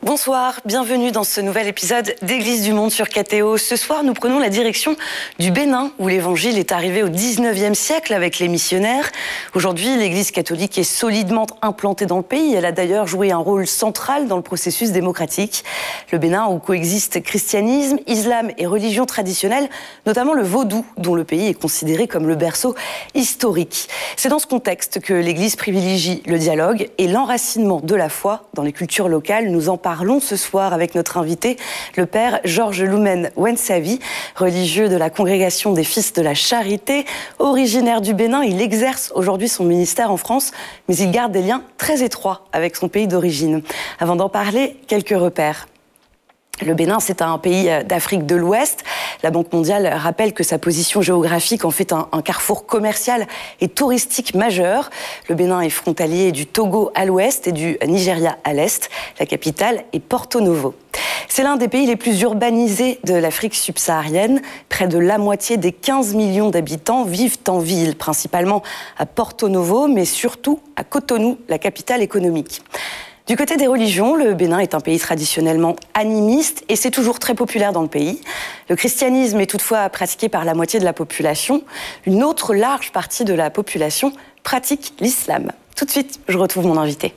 Bonsoir, bienvenue dans ce nouvel épisode d'Église du Monde sur KTO. Ce soir, nous prenons la direction du Bénin, où l'Évangile est arrivé au 19e siècle avec les missionnaires. Aujourd'hui, l'Église catholique est solidement implantée dans le pays. Elle a d'ailleurs joué un rôle central dans le processus démocratique. Le Bénin, où coexistent christianisme, islam et religion traditionnelle, notamment le vaudou, dont le pays est considéré comme le berceau historique. C'est dans ce contexte que l'Église privilégie le dialogue et l'enracinement de la foi dans les cultures locales. Nous en parlons ce soir avec notre invité, le père Georges Loumen Wensavi, religieux de la congrégation des Fils de la Charité. Originaire du Bénin, il exerce aujourd'hui son ministère en France, mais il garde des liens très étroits avec son pays d'origine. Avant d'en parler, quelques repères. Le Bénin, c'est un pays d'Afrique de l'Ouest. La Banque mondiale rappelle que sa position géographique en fait un carrefour commercial et touristique majeur. Le Bénin est frontalier du Togo à l'ouest et du Nigeria à l'est. La capitale est Porto Novo. C'est l'un des pays les plus urbanisés de l'Afrique subsaharienne. Près de la moitié des 15 millions d'habitants vivent en ville, principalement à Porto Novo, mais surtout à Cotonou, la capitale économique. Du côté des religions, le Bénin est un pays traditionnellement animiste et c'est toujours très populaire dans le pays. Le christianisme est toutefois pratiqué par la moitié de la population. Une autre large partie de la population pratique l'islam. Tout de suite, je retrouve mon invité.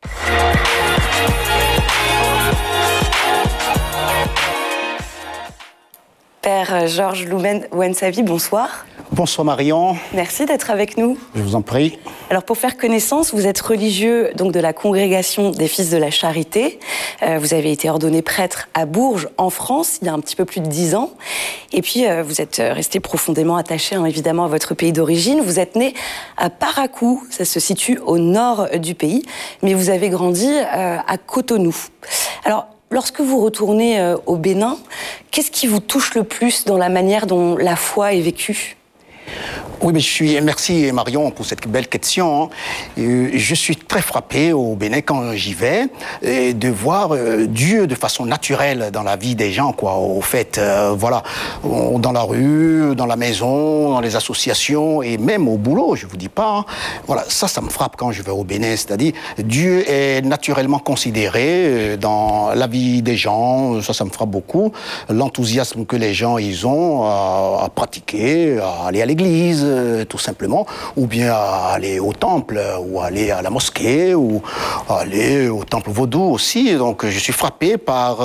Père Georges Loumen Wensavi, bonsoir. Bonsoir Marion. Merci d'être avec nous. Je vous en prie. Alors pour faire connaissance, vous êtes religieux donc de la congrégation des Fils de la Charité. Vous avez été ordonné prêtre à Bourges en France il y a un petit peu plus de 10 ans. Et puis vous êtes resté profondément attaché évidemment à votre pays d'origine. Vous êtes né à Parakou, ça se situe au nord du pays, mais vous avez grandi à Cotonou. Alors lorsque vous retournez au Bénin, qu'est-ce qui vous touche le plus dans la manière dont la foi est vécue ? Oui, mais merci Marion pour cette belle question. Je suis très frappé au Bénin quand j'y vais de voir Dieu de façon naturelle dans la vie des gens, quoi. Au fait, voilà, dans la rue, dans la maison, dans les associations et même au boulot, je vous dis pas. Voilà, ça me frappe quand je vais au Bénin, c'est-à-dire Dieu est naturellement considéré dans la vie des gens. Ça me frappe beaucoup. L'enthousiasme que les gens ils ont à pratiquer, à aller à l'église, tout simplement, ou bien à aller au temple, ou aller à la mosquée, ou aller au temple vaudou aussi. Donc je suis frappé par,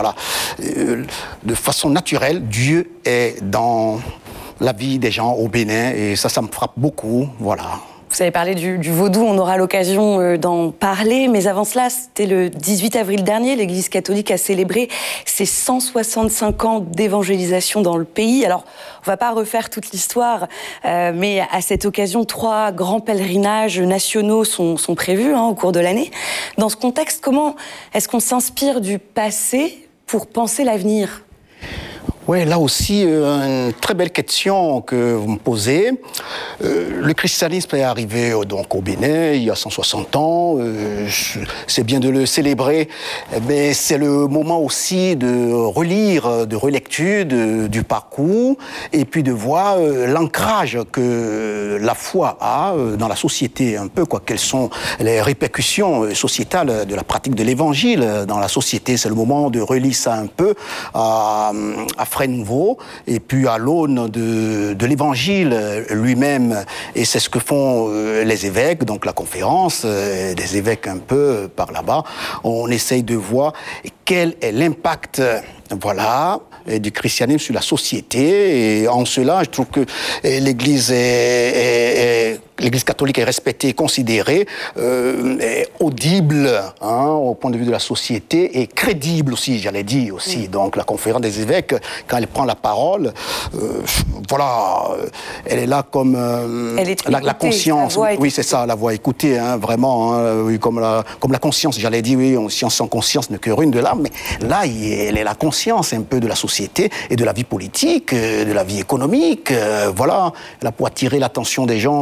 de façon naturelle, Dieu est dans la vie des gens au Bénin, et ça me frappe beaucoup, voilà. Vous avez parlé du vaudou, on aura l'occasion d'en parler, mais avant cela, c'était le 18 avril dernier, l'Église catholique a célébré ses 165 ans d'évangélisation dans le pays. Alors, on ne va pas refaire toute l'histoire, mais à cette occasion, 3 grands pèlerinages nationaux sont prévus au cours de l'année. Dans ce contexte, comment est-ce qu'on s'inspire du passé pour penser l'avenir ? Oui, là aussi, une très belle question que vous me posez. Le christianisme est arrivé donc au Bénin il y a 160 ans. C'est bien de le célébrer, mais c'est le moment aussi de relire, de relecture du parcours et puis de voir l'ancrage que la foi a dans la société un peu, quoi. Quelles sont les répercussions sociétales de la pratique de l'évangile dans la société. C'est le moment de relire ça un peu à frais nouveaux, et puis à l'aune de l'évangile lui-même. Et c'est ce que font les évêques, donc la conférence des évêques un peu par là-bas. On essaye de voir quel est l'impact, voilà, du christianisme sur la société. Et en cela, je trouve que l'Église l'Église catholique est respectée, considérée, est audible au point de vue de la société, et crédible aussi, j'allais dire aussi. Donc la conférence des évêques, quand elle prend la parole, voilà, elle est là comme la conscience. Oui, c'est ça, la voix écoutée, vraiment, oui, comme la conscience, j'allais dire, oui, science sans conscience ne que ruine de l'âme, mais là, elle est la conscience un peu de la société et de la vie politique, de la vie économique, voilà, là pour attirer l'attention des gens sur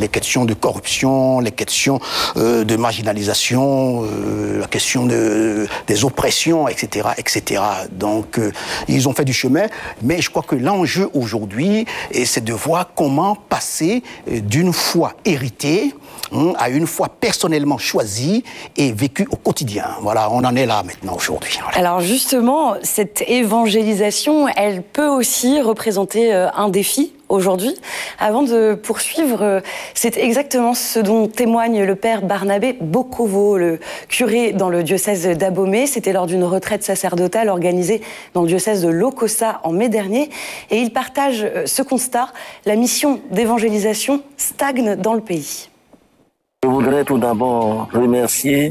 les questions de corruption, les questions de marginalisation, la question des oppressions, etc., etc. Donc, ils ont fait du chemin, mais je crois que l'enjeu aujourd'hui, c'est de voir comment passer d'une foi héritée à une foi personnellement choisie et vécue au quotidien. Voilà, on en est là maintenant aujourd'hui. Voilà. Alors justement, cette évangélisation, elle peut aussi représenter un défi aujourd'hui. Avant de poursuivre, c'est exactement ce dont témoigne le père Barnabé Bokovo, le curé dans le diocèse d'Abomey. C'était lors d'une retraite sacerdotale organisée dans le diocèse de Lokossa en mai dernier. Et il partage ce constat, la mission d'évangélisation stagne dans le pays. Je voudrais tout d'abord remercier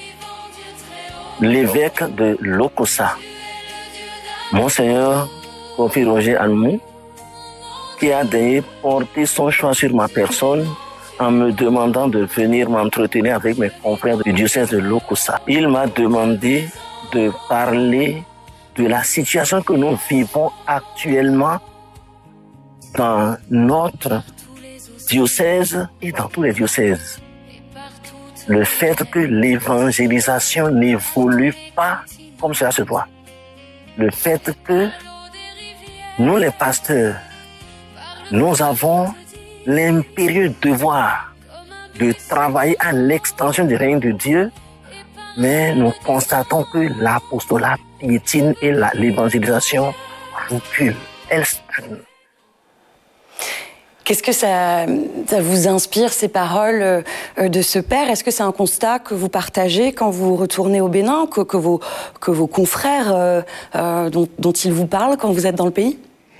l'évêque de Lokossa, Monseigneur Kofi Roger Almou, qui a daigné porter son choix sur ma personne en me demandant de venir m'entretenir avec mes confrères du diocèse de Lokossa. Il m'a demandé de parler de la situation que nous vivons actuellement dans notre diocèse et dans tous les diocèses. Le fait que l'évangélisation n'évolue pas comme cela se doit. Le fait que nous, les pasteurs, nous avons l'impérieux devoir de travailler à l'extension du règne de Dieu, mais nous constatons que l'apostolat piétine et l'évangélisation recule. Elle stagne. Qu'est-ce que ça vous inspire, ces paroles de ce père? Est-ce que c'est un constat que vous partagez quand vous retournez au Bénin, que vos confrères dont ils vous parlent quand vous êtes dans le pays?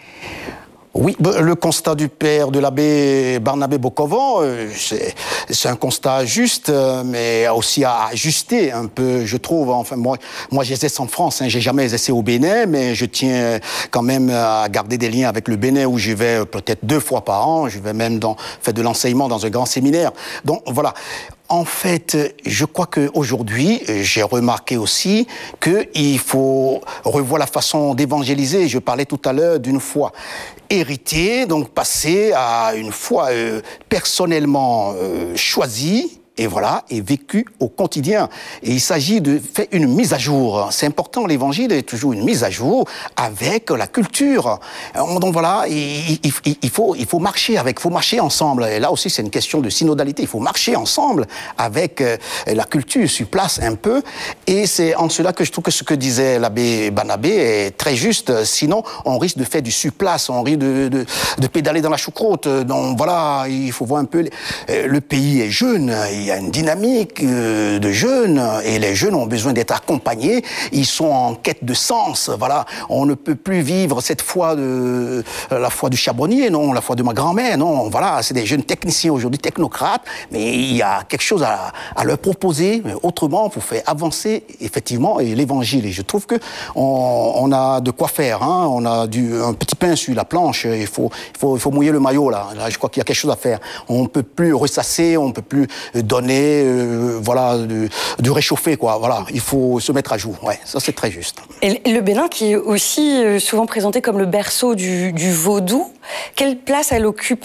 Oui, le constat du père de l'abbé Barnabé Bokovo, c'est un constat juste, mais aussi à ajuster un peu, je trouve. Enfin, moi j'exerce en France, hein, j'ai jamais exercé au Bénin, mais je tiens quand même à garder des liens avec le Bénin où je vais peut-être 2 fois par an. Je vais même faire de l'enseignement dans un grand séminaire. Donc voilà. En fait, je crois qu'aujourd'hui, j'ai remarqué aussi qu'il faut revoir la façon d'évangéliser. Je parlais tout à l'heure d'une foi héritée, donc passer à une foi personnellement choisie. Et voilà, et vécu au quotidien. Et il s'agit de faire une mise à jour. C'est important, l'évangile est toujours une mise à jour avec la culture. Donc voilà, il faut marcher avec, il faut marcher ensemble. Et là aussi, c'est une question de synodalité. Il faut marcher ensemble avec la culture sur place un peu. Et c'est en cela que je trouve que ce que disait l'abbé Barnabé est très juste. Sinon, on risque de faire du surplace, on risque de pédaler dans la choucroute. Donc voilà, il faut voir un peu. Le pays est jeune. Il y a une dynamique de jeunes et les jeunes ont besoin d'être accompagnés. Ils sont en quête de sens. Voilà, on ne peut plus vivre cette foi la foi du charbonnier, non, la foi de ma grand-mère, non. Voilà, c'est des jeunes techniciens aujourd'hui, technocrates, mais il y a quelque chose à leur proposer autrement pour faire avancer effectivement l'évangile. Et je trouve que on a de quoi faire. Hein. On a un petit pain sur la planche. Il faut mouiller le maillot là. Là, je crois qu'il y a quelque chose à faire. On ne peut plus ressasser, on ne peut plus donner, voilà, du réchauffé, quoi. Voilà, il faut se mettre à jour. Ouais, ça c'est très juste. Et le Bénin, qui est aussi souvent présenté comme le berceau du vaudou, quelle place elle occupe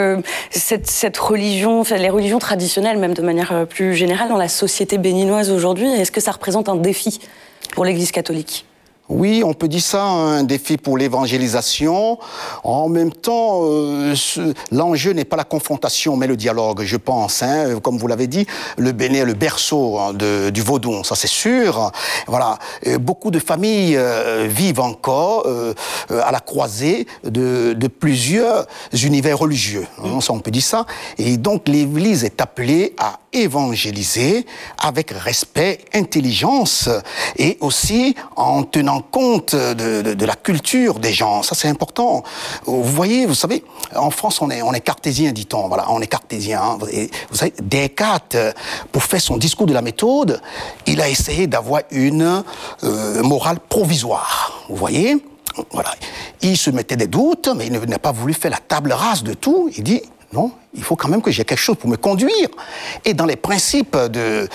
cette religion, enfin, les religions traditionnelles, même de manière plus générale, dans la société béninoise aujourd'hui? Est-ce que ça représente un défi pour l'Église catholique? Oui, on peut dire ça, un défi pour l'évangélisation. En même temps, l'enjeu n'est pas la confrontation, mais le dialogue, je pense. Hein. Comme vous l'avez dit, le Bénin est le berceau du vaudou, ça c'est sûr. Voilà, beaucoup de familles vivent encore à la croisée de plusieurs univers religieux. Hein, ça, on peut dire ça. Et donc, l'Église est appelée à évangéliser avec respect, intelligence et aussi en tenant compte de la culture des gens. Ça, c'est important. Vous voyez, vous savez, en France, on est cartésien, dit-on. Voilà, on est cartésien. Hein. Et vous savez, Descartes, pour faire son discours de la méthode, il a essayé d'avoir une morale provisoire. Vous voyez? Voilà. Il se mettait des doutes, mais il n'a pas voulu faire la table rase de tout. Il dit, non, il faut quand même que j'ai quelque chose pour me conduire. Et dans les principes de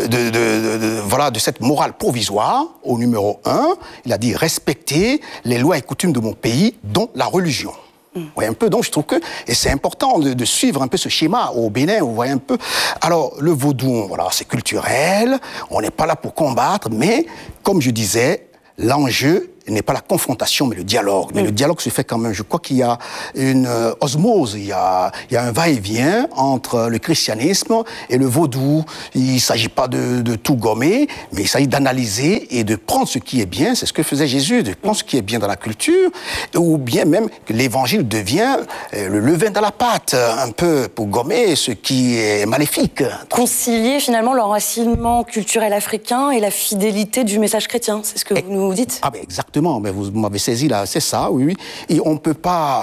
cette morale provisoire, au numéro 1, il a dit respecter les lois et coutumes de mon pays, dont la religion. Vous voyez un peu, donc je trouve que, et c'est important de suivre un peu ce schéma au Bénin, vous voyez un peu. Alors, le vaudou, voilà, c'est culturel, on n'est pas là pour combattre, mais, comme je disais, l'enjeu n'est pas la confrontation, mais le dialogue. Mais le dialogue se fait quand même. Je crois qu'il y a une osmose, il y a un va-et-vient entre le christianisme et le vaudou. Il ne s'agit pas de tout gommer, mais il s'agit d'analyser et de prendre ce qui est bien. C'est ce que faisait Jésus, de prendre ce qui est bien dans la culture, ou bien même que l'évangile devient le levain dans la pâte, un peu pour gommer ce qui est maléfique. Concilier finalement l'enracinement culturel africain et la fidélité du message chrétien, c'est ce que vous nous dites? Ah ben exactement. Mais vous m'avez saisi là, c'est ça, oui. Et on ne peut pas...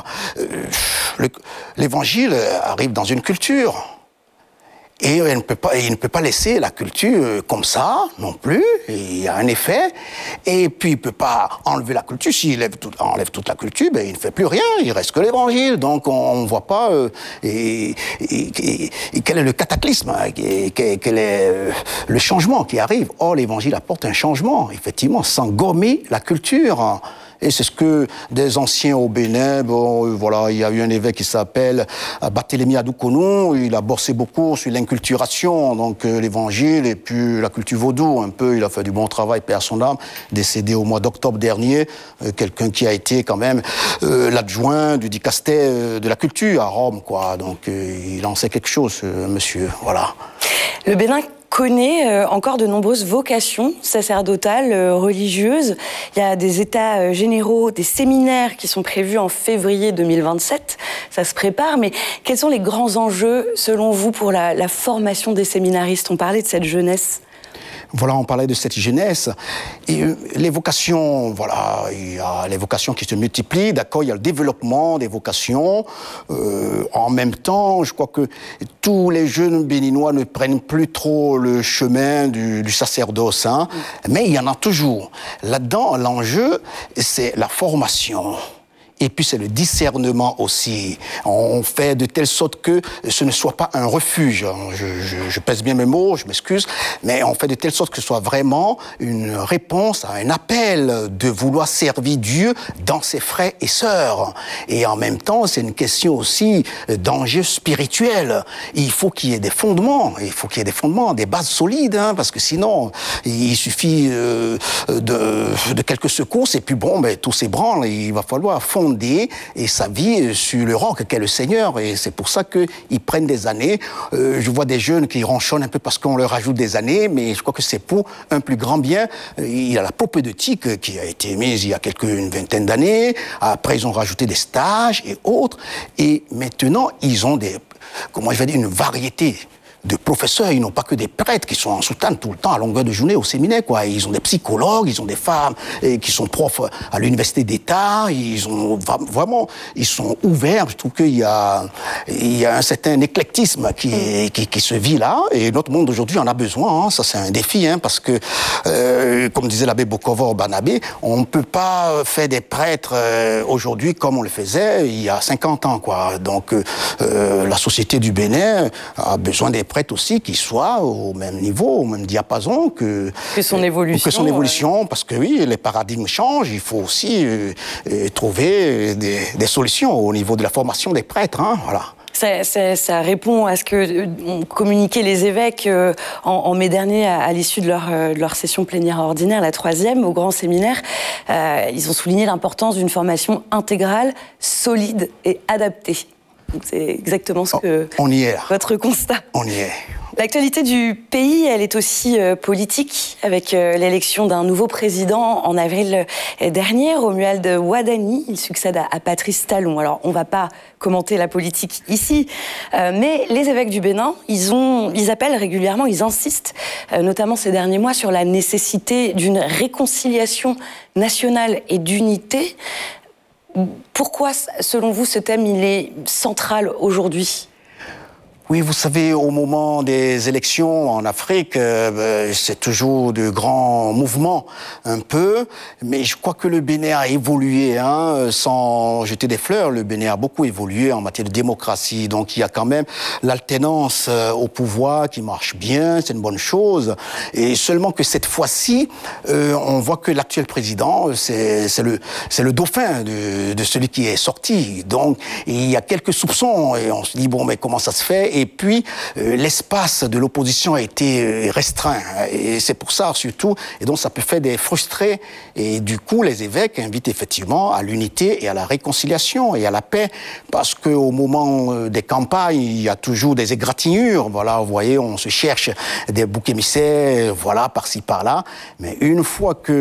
l'évangile arrive dans une culture. Et il ne peut pas laisser la culture comme ça, non plus. Il y a un effet. Et puis, il ne peut pas enlever la culture. S'il enlève toute la culture, ben, il ne fait plus rien. Il reste que l'évangile. Donc, on ne voit pas quel est le cataclysme, quel est le changement qui arrive. Or, l'évangile apporte un changement, effectivement, sans gommer la culture. Et c'est ce que des anciens au Bénin, voilà, il y a eu un évêque qui s'appelle Barthélemy Adoukonou, il a bossé beaucoup sur l'inculturation, donc l'évangile et puis la culture vaudou, un peu, il a fait du bon travail, paix à son âme, décédé au mois d'octobre dernier, quelqu'un qui a été quand même l'adjoint du dicaster de la culture à Rome, quoi, donc il en sait quelque chose, monsieur, voilà. Le Bénin connaît encore de nombreuses vocations sacerdotales, religieuses. Il y a des états généraux, des séminaires qui sont prévus en février 2027. Ça se prépare, mais quels sont les grands enjeux, selon vous, pour la formation des séminaristes? On parlait de cette jeunesse. Voilà, on parlait de cette jeunesse. Et les vocations, voilà, il y a les vocations qui se multiplient, d'accord, il y a le développement des vocations. En même temps, je crois que tous les jeunes béninois ne prennent plus trop le chemin du sacerdoce, hein, mais il y en a toujours. Là-dedans, l'enjeu, c'est la formation. Et puis c'est le discernement aussi. On fait de telle sorte que ce ne soit pas un refuge. Je pèse bien mes mots, je m'excuse, mais on fait de telle sorte que ce soit vraiment une réponse à un appel de vouloir servir Dieu dans ses frères et sœurs. Et en même temps, c'est une question aussi d'enjeu spirituel. Il faut qu'il y ait des fondements, des bases solides, hein, parce que sinon, il suffit de quelques secousses et puis bon, tout s'ébranle. Il va falloir fonder et sa vie sur le roc qu'est le Seigneur, et c'est pour ça qu'ils prennent des années. Je vois des jeunes qui ronchonnent un peu parce qu'on leur ajoute des années, mais je crois que c'est pour un plus grand bien. Il y a la propédeutique qui a été mise il y a une vingtaine d'années. Après, ils ont rajouté des stages et autres, et maintenant ils ont une variété de professeurs. Ils n'ont pas que des prêtres qui sont en soutane tout le temps à longueur de journée au séminaire, quoi. Ils ont des psychologues, ils ont des femmes qui sont profs à l'université d'État. Ils sont ouverts. Je trouve qu'il y a un certain éclectisme qui se vit là, et notre monde aujourd'hui en a besoin, hein. Ça, c'est un défi, hein, parce que comme disait l'abbé Bokovo Banabé, on ne peut pas faire des prêtres aujourd'hui comme on le faisait il y a 50 ans, quoi. Donc la société du Bénin a besoin des prêtres aussi qui soient au même niveau, au même diapason que son évolution. Parce que oui, les paradigmes changent, il faut aussi trouver des solutions au niveau de la formation des prêtres, hein, voilà. Ça répond à ce que communiquaient les évêques en mai dernier à l'issue de leur session plénière ordinaire, la 3e, au grand séminaire. Ils ont souligné l'importance d'une formation intégrale, solide et adaptée. Donc c'est exactement ce que votre constat. On y est. L'actualité du pays, elle est aussi politique, avec l'élection d'un nouveau président en avril dernier, Romuald Wadani. Il succède à Patrice Talon. Alors, on ne va pas commenter la politique ici, mais les évêques du Bénin, ils appellent régulièrement, ils insistent, notamment ces derniers mois, sur la nécessité d'une réconciliation nationale et d'unité. Pourquoi, selon vous, ce thème, il est central aujourd'hui ? Oui, vous savez, au moment des élections en Afrique, c'est toujours de grands mouvements, un peu. Mais je crois que le Bénin a évolué, sans jeter des fleurs. Le Bénin a beaucoup évolué en matière de démocratie. Donc, il y a quand même l'alternance au pouvoir qui marche bien. C'est une bonne chose. Et seulement que cette fois-ci, on voit que l'actuel président, c'est le dauphin de celui qui est sorti. Donc, il y a quelques soupçons. Et on se dit, bon, mais comment ça se fait? Et puis, l'espace de l'opposition a été restreint. Et c'est pour ça, surtout, et donc ça peut faire des frustrés. Et du coup, les évêques invitent effectivement à l'unité et à la réconciliation et à la paix. Parce qu'au moment des campagnes, il y a toujours des égratignures. Voilà, vous voyez, on se cherche des boucs émissaires, voilà, par-ci, par-là. Mais une fois que